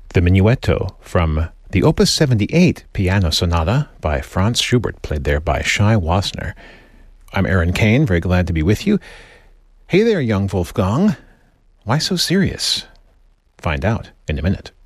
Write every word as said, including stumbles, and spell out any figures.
The Minuetto from the Opus seventy-eight Piano Sonata by Franz Schubert, played there by Shai Wasner. I'm Aaron Kane, very glad to be with you. Hey there, young Wolfgang. Why so serious? Find out in a minute.